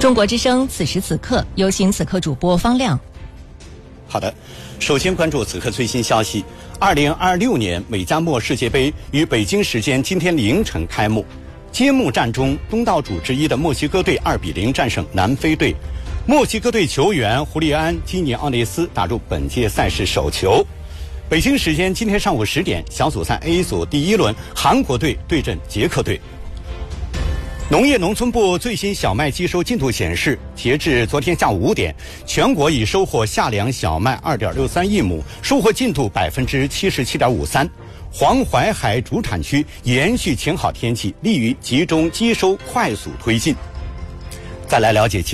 中国之声此时此刻，有请此刻主播方亮。 好的，首先关注此刻最新消息。2026年美加墨世界杯于北京时间今天凌晨开幕。揭幕战中，东道主之一的墨西哥队2-0战胜南非队。墨西哥队球员胡利安·基尼奥内斯打入本届赛事首球。北京时间今天上午10点，小组赛 A 组第一轮，韩国队对阵捷克队。农业农村部最新小麦机收进度显示，截至昨天下午5点，全国已收获夏粮小麦2.63亿亩，收获进度77.53%。黄淮海主产区延续晴好天气，利于集中机收快速推进。再来了解